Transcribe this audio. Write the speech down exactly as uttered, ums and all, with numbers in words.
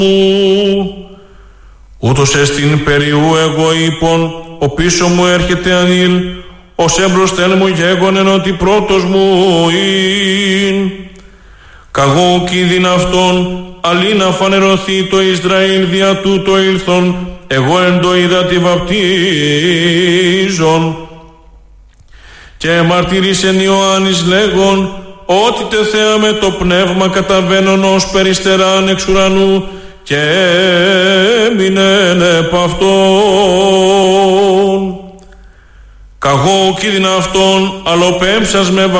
Ούτως εστιν περιού εγώ είπων, ο πίσω μου έρχεται ανήλ, ως έμπροσθεν μου γέγονεν ότι πρώτος μου ειν. Καγώ κίδιν αυτόν, αλλή να φανερωθεί το Ισραήλ δια τούτο ήλθον, εγώ εν το είδα τη βαπτίζον. Και μαρτυρήσεν Ιωάννης λέγον, ότι τε θέαμε το πνεύμα καταβαίνον ως περιστεράν εξ ουρανού, και έμεινεν επ' αυτόν. Καγώ κίδιν αυτόν, αλλοπέμψας με